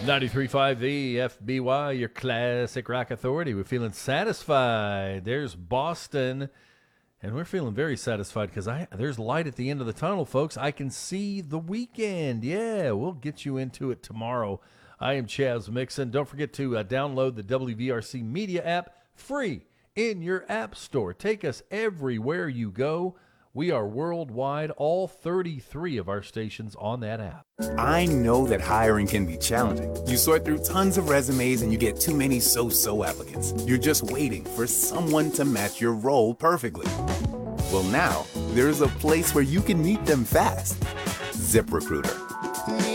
93.5 the FBY, your classic rock authority. We're feeling satisfied. There's Boston, and we're feeling very satisfied because there's light at the end of the tunnel, folks. I can see the weekend. Yeah, we'll get you into it tomorrow. I am Chaz Mixon. Don't forget to download the WVRC Media app free in your app store. Take us everywhere you go. We are worldwide, all 33 of our stations on that app. I know that hiring can be challenging. You sort through tons of resumes and you get too many so-so applicants. You're just waiting for someone to match your role perfectly. Well, now, there's a place where you can meet them fast. ZipRecruiter.